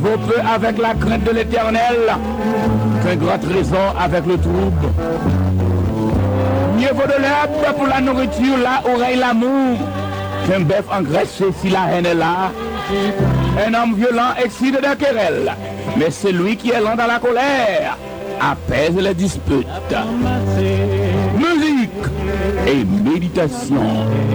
vaut peu avec la crainte de l'Éternel qu'un grand trésor avec le trouble. Mieux vaut de l'herbe pour la nourriture, là où règne l'amour, qu'un bœuf engraissé si la haine est là. Un homme violent excite de querelle, mais celui qui est lent dans la colère apaise les disputes. Musique et méditation.